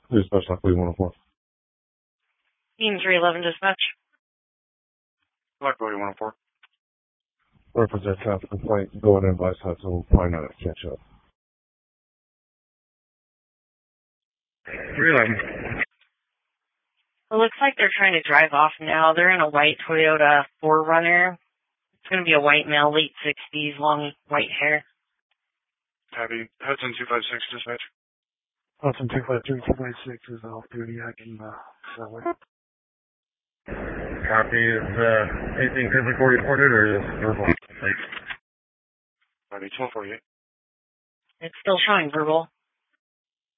Dispatch Lockwood 104. Team 311 dispatch. Lockwood 104. Represent traffic complaint going in by side, so we'll find out if catch up. 311. It looks like they're trying to drive off now. They're in a white Toyota 4Runner. It's going to be a white male, late 60s, long white hair. Happy. Hudson 256 dispatch. Hudson 253 256 is off duty. I can sell it. Copy. Is anything physical reported or is verbal? Happy 1248. It's still showing verbal.